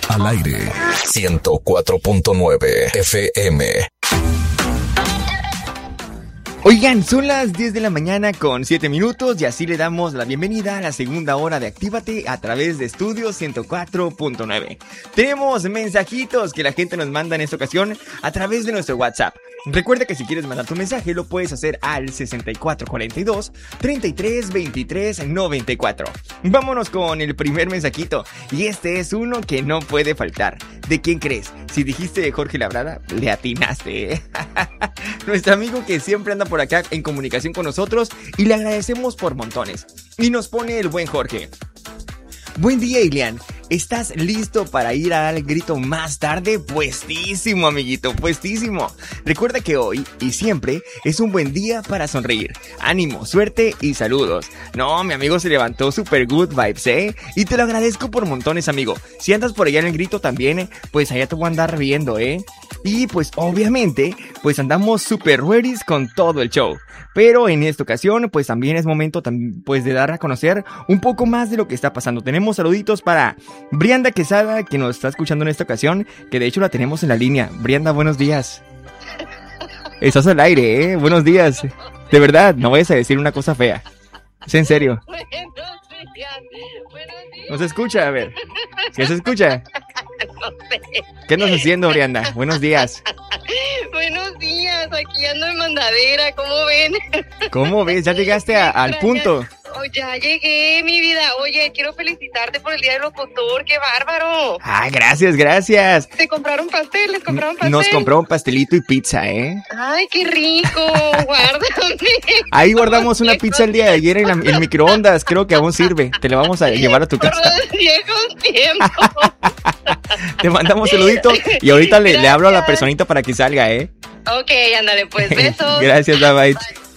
Al aire 104.9 FM. Oigan, son las 10 de la mañana con 7 minutos y así le damos la bienvenida a la segunda hora de Actívate a través de Estudio 104.9. Tenemos mensajitos que la gente nos manda en esta ocasión a través de nuestro WhatsApp. Recuerda que si quieres mandar tu mensaje lo puedes hacer al 6442-332394. Vámonos con el primer mensajito y este es uno que no puede faltar. ¿De quién crees? Si dijiste Jorge Labrada, le atinaste, ¿eh? Nuestro amigo que siempre anda por acá en comunicación con nosotros y le agradecemos por montones. Y nos pone el buen Jorge. Buen día, Ilian. ¿Estás listo para ir a dar el grito más tarde? Puestísimo, amiguito, puestísimo. Recuerda que hoy y siempre es un buen día para sonreír. Ánimo, suerte y saludos. No, mi amigo se levantó super good vibes, ¿eh? Y te lo agradezco por montones, amigo. Si andas por allá en el grito también, pues allá te voy a andar viendo, ¿eh? Y pues obviamente, pues andamos super ready con todo el show. Pero en esta ocasión, pues también es momento pues de dar a conocer un poco más de lo que está pasando. Tenemos saluditos para Brianda Quesada, que nos está escuchando en esta ocasión, que de hecho la tenemos en la línea. Brianda, buenos días. Estás al aire, ¿eh? Buenos días. De verdad, no vayas a decir una cosa fea. Es en serio. Buenos días. ¿No se escucha? A ver. ¿Qué se escucha? No sé. ¿Qué andas haciendo, Brianda? Buenos días. Buenos días, aquí ando en mandadera, ¿cómo ven? ¿Cómo ves? ¿Ya llegaste al punto? Oh, ya llegué, mi vida. Oye, quiero felicitarte por el Día del Locutor, qué bárbaro. Ah, gracias, gracias. ¿Te compraron pastel? ¿Les compraron pastel? Nos compró un pastelito y pizza, ¿eh? Ay, qué rico, guárdame. Ahí guardamos una pizza el día de ayer en el microondas, creo que aún sirve. Te la vamos a llevar a tu casa. Por los viejos tiempos. Te mandamos saludito y ahorita le hablo a la personita para que salga, ¿eh? Ok, ándale, pues, besos. Gracias, David.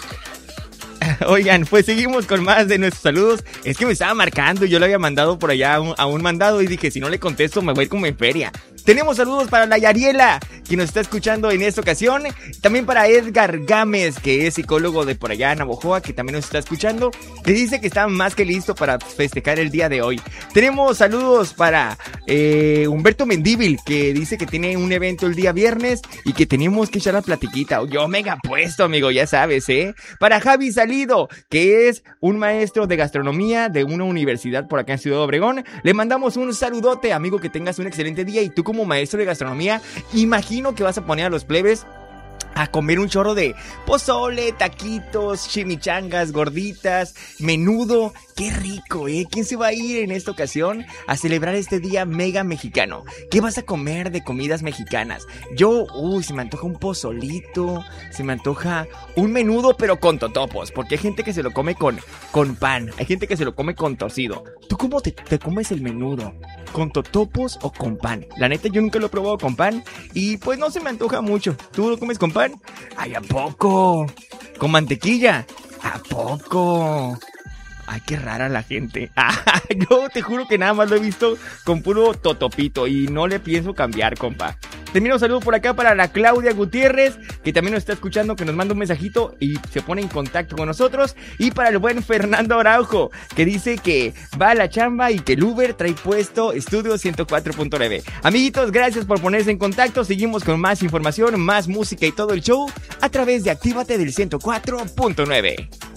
Oigan, pues seguimos con más de nuestros saludos. Es que me estaba marcando y yo le había mandado por allá a un mandado y dije, si no le contesto me voy a ir como en feria. Tenemos saludos para la Yariela, que nos está escuchando en esta ocasión. También para Edgar Gámez, que es psicólogo de por allá en Navojoa, que también nos está escuchando. Le dice que está más que listo para festejar el día de hoy. Tenemos saludos para Humberto Mendíbil, que dice que tiene un evento el día viernes y que tenemos que echar la platiquita. Yo mega puesto, amigo, ya sabes, ¿eh? Para Javi Salido, que es un maestro de gastronomía de una universidad por acá en Ciudad Obregón. Le mandamos un saludote, amigo, que tengas un excelente día. Y tú como maestro de gastronomía, imagino que vas a poner a los plebes a comer un chorro de pozole, taquitos, chimichangas, gorditas, menudo. ¡Qué rico, eh! ¿Quién se va a ir en esta ocasión a celebrar este día mega mexicano? ¿Qué vas a comer de comidas mexicanas? Yo, se me antoja un pozolito, se me antoja un menudo, pero con totopos, porque hay gente que se lo come con pan, hay gente que se lo come con torcido. ¿Tú cómo te comes el menudo? ¿Con totopos o con pan? La neta, yo nunca lo he probado con pan y pues no se me antoja mucho. ¿Tú lo comes con pan? ¡Ay, a poco! ¿Con mantequilla? ¿A poco? Ay, qué rara la gente. Yo te juro que nada más lo he visto con puro totopito y no le pienso cambiar, compa. También un saludo por acá para la Claudia Gutiérrez, que también nos está escuchando, que nos manda un mensajito y se pone en contacto con nosotros. Y para el buen Fernando Araujo, que dice que va a la chamba y que el Uber trae puesto Estudio 104.9. Amiguitos, gracias por ponerse en contacto. Seguimos con más información, más música y todo el show a través de Actívate del 104.9.